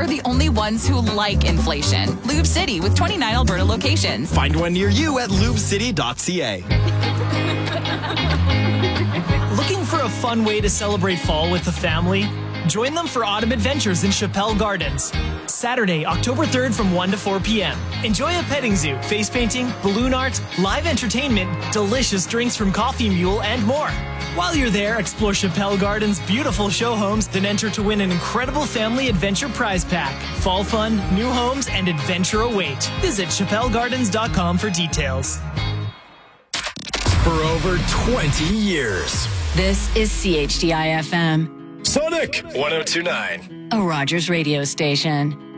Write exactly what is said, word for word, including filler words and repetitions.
are the only ones who like inflation. Lube City with twenty-nine Alberta locations. Find one near you at lube city dot c a. Looking for a fun way to celebrate fall with the family? Join them for Autumn Adventures in Chappelle Gardens. Saturday, October third from one to four p.m. Enjoy a petting zoo, face painting, balloon art, live entertainment, delicious drinks from Coffee Mule, and more. While you're there, explore Chappelle Gardens' beautiful show homes, then enter to win an incredible family adventure prize pack. Fall fun, new homes, and adventure await. Visit chappelle gardens dot com for details. For over twenty years. This is C H D I F M. Sonic one oh two point nine. A Rogers radio station.